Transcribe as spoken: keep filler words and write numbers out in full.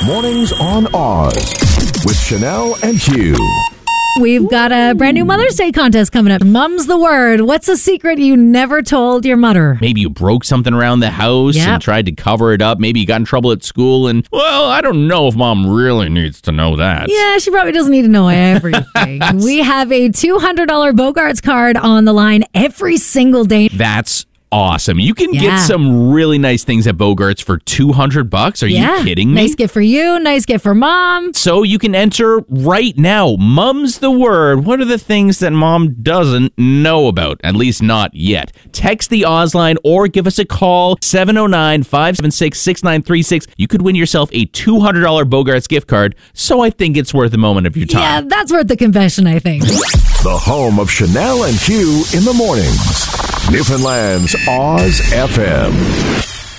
Mornings on Oz with Chanel and Hugh. We've got a brand new Mother's Day contest coming up. Mum's the word. What's a secret you never told your mother? Maybe you broke something around the house Yep. and tried to cover it up. Maybe you got in trouble at school and, well, I don't know if Mom really needs to know that. Yeah, she probably doesn't need to know everything. We have a two hundred dollars Bogarts card on the line every single day. That's awesome. You can Yeah. get some really nice things at Bogarts for two hundred bucks. Are Yeah. you kidding me? Nice gift for you. Nice gift for Mom. So you can enter right now. Mum's the word. What are the things that Mom doesn't know about? At least not yet. Text the Oz line or give us a call, seven oh nine, five seven six, six nine three six. You could win yourself a two hundred dollars Bogarts gift card, so I think it's worth a moment of your time. Yeah, that's worth the confession, I think. The home of Chanel and Hugh in the mornings. Newfoundland's Oz F M.